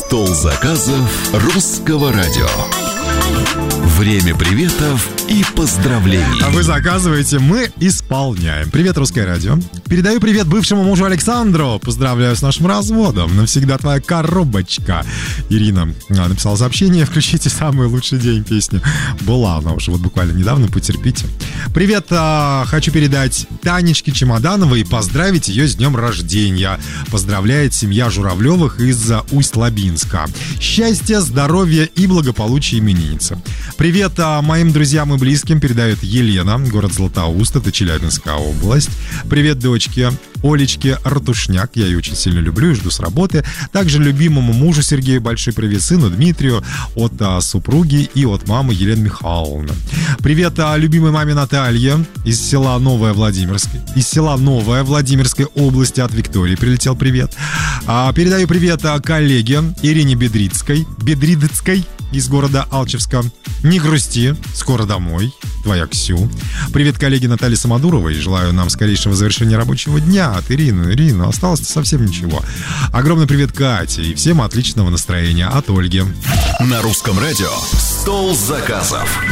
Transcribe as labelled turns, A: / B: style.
A: Стол заказов русского радио. Время приветов и поздравлений.
B: А вы заказываете, мы исполняем. Привет, Русское радио. Передаю привет бывшему мужу Александру. Поздравляю с нашим разводом. Навсегда твоя коробочка. Ирина написала сообщение. Включите «Самый лучший день» песню. Была она уже вот буквально недавно, потерпите. Привет, хочу передать Танечке Чемодановой и поздравить ее с днем рождения. Поздравляет семья Журавлевых из Усть-Лабинска. Счастья, здоровья и благополучия именинницы. Привет моим друзьям и близким передает Елена, город Златоуст, это Челябинская область. Привет дочке Олечке Ратушняк, я ее очень сильно люблю и жду с работы. Также любимому мужу Сергею большой привет, сыну Дмитрию от супруги и от мамы Елены Михайловны. Привет любимой маме Наталье из села Новая Владимирской, Владимирской области, от Виктории прилетел привет. Передаю привет коллеге Ирине Бедрицкой из города Алчевска. Не грусти, скоро домой. Твоя Ксю. Привет коллеге Наталье Самодуровой. Желаю нам скорейшего завершения рабочего дня. От Ирины. Ирина, осталось совсем ничего. Огромный привет Кате и всем отличного настроения от Ольги.
A: На русском радио «Стол заказов».